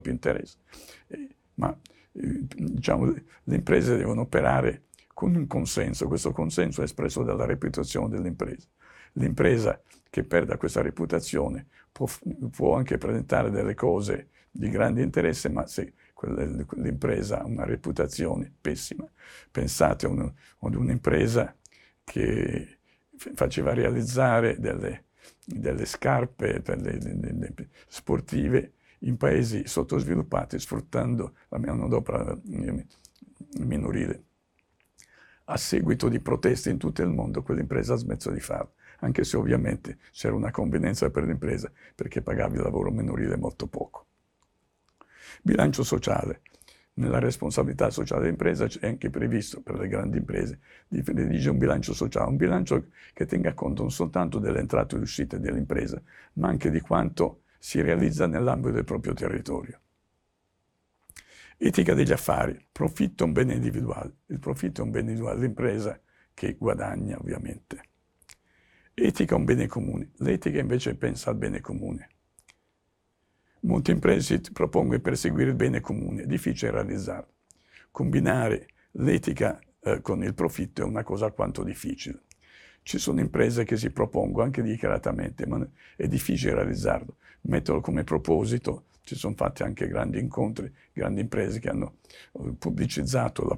interesse. Diciamo, le imprese devono operare con un consenso. Questo consenso è espresso dalla reputazione dell'impresa. L'impresa che perda questa reputazione può anche presentare delle cose di grande interesse, ma se l'impresa ha una reputazione pessima, pensate ad un'impresa che faceva realizzare delle scarpe sportive in paesi sottosviluppati, sfruttando la manodopera minorile. A seguito di proteste in tutto il mondo, quell'impresa ha smesso di farlo, anche se ovviamente c'era una convenienza per l'impresa, perché pagavi il lavoro minorile molto poco. Bilancio sociale. Nella responsabilità sociale dell'impresa è anche previsto per le grandi imprese di redigere un bilancio sociale, un bilancio che tenga conto non soltanto delle entrate e le uscite dell'impresa, ma anche di quanto si realizza nell'ambito del proprio territorio. Etica degli affari. Profitto è un bene individuale. Il profitto è un bene individuale, l'impresa che guadagna ovviamente. Etica è un bene comune. L'etica invece pensa al bene comune. Molte imprese si propongono di perseguire il bene comune, è difficile realizzarlo. Combinare l'etica con il profitto è una cosa alquanto difficile. Ci sono imprese che si propongono anche dichiaratamente, ma è difficile realizzarlo. Metterlo come proposito, ci sono fatti anche grandi incontri, grandi imprese che hanno pubblicizzato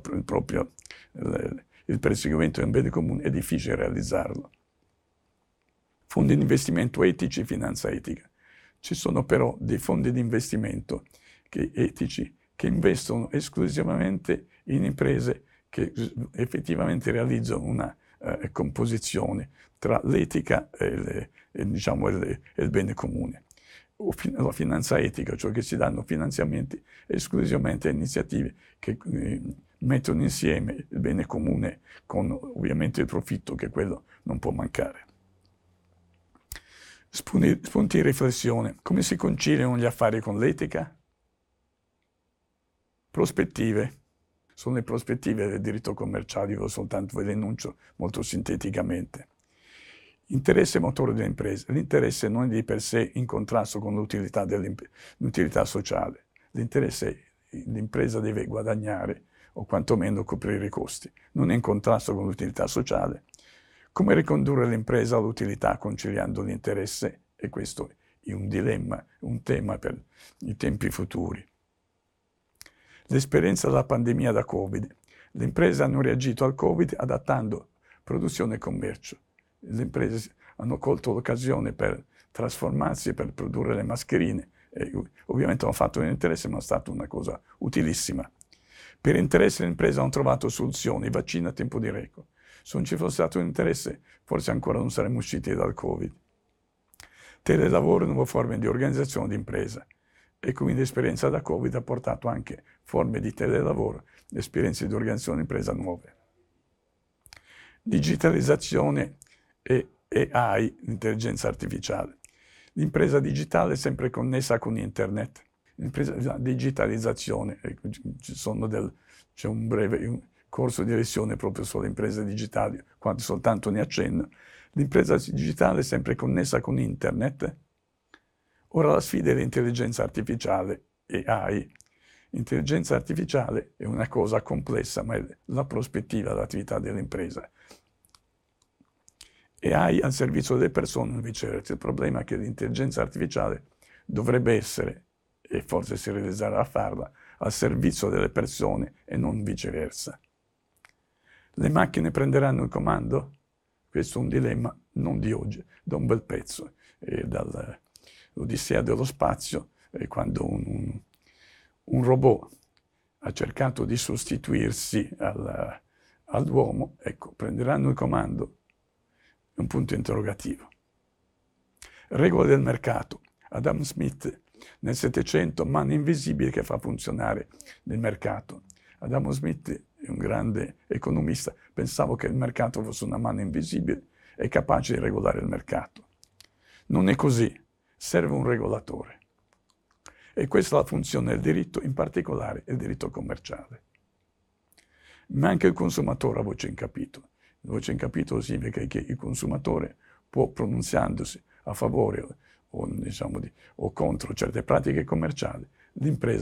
il perseguimento del bene comune, è difficile realizzarlo. Fondi di investimento etici e finanza etica. Ci sono però dei fondi di investimento etici che investono esclusivamente in imprese che effettivamente realizzano una composizione tra l'etica e il bene comune. La finanza etica, cioè che si danno finanziamenti esclusivamente a iniziative che mettono insieme il bene comune con ovviamente il profitto, che quello non può mancare. Spunti di riflessione. Come si conciliano gli affari con l'etica? Prospettive. Sono le prospettive del diritto commerciale, io soltanto ve le enuncio molto sinteticamente. Interesse motore delle imprese. L'interesse non è di per sé in contrasto con l'utilità sociale. L'impresa deve guadagnare o quantomeno coprire i costi. Non è in contrasto con l'utilità sociale. Come ricondurre l'impresa all'utilità conciliando l'interesse? E questo è un dilemma, un tema per i tempi futuri. L'esperienza della pandemia da Covid. Le imprese hanno reagito al Covid adattando produzione e commercio. Le imprese hanno colto l'occasione per trasformarsi e per produrre le mascherine. E ovviamente hanno fatto l'interesse, ma è stata una cosa utilissima. Per interesse le imprese hanno trovato soluzioni, vaccini a tempo di record. Se non ci fosse stato un interesse, forse ancora non saremmo usciti dal Covid. Telelavoro e nuove forme di organizzazione di impresa. E quindi l'esperienza da Covid ha portato anche forme di telelavoro, esperienze di organizzazione di impresa nuove. Digitalizzazione e AI, l'intelligenza artificiale. L'impresa digitale è sempre connessa con internet. La digitalizzazione, c'è un breve corso di lezione proprio sulle imprese digitali, quando soltanto ne accenno. L'impresa digitale è sempre connessa con internet. Ora la sfida è l'intelligenza artificiale e AI. L'intelligenza artificiale è una cosa complessa, ma è la prospettiva dell'attività dell'impresa. AI al servizio delle persone, viceversa. Il problema è che l'intelligenza artificiale dovrebbe essere, e forse si realizzerà a farla, al servizio delle persone e non viceversa. Le macchine prenderanno il comando? Questo è un dilemma non di oggi, da un bel pezzo, dall'Odissea dello spazio, quando un robot ha cercato di sostituirsi all'uomo, ecco, prenderanno il comando? È un punto interrogativo. Regole del mercato. Adam Smith nel Settecento, mano invisibile che fa funzionare il mercato. Adam Smith è un grande economista, pensavo che il mercato fosse una mano invisibile e capace di regolare il mercato. Non è così, serve un regolatore. E questa è la funzione del diritto, in particolare il diritto commerciale. Ma anche il consumatore ha voce in capitolo. Voce in capitolo significa che il consumatore può, pronunziandosi a favore o contro certe pratiche commerciali, l'impresa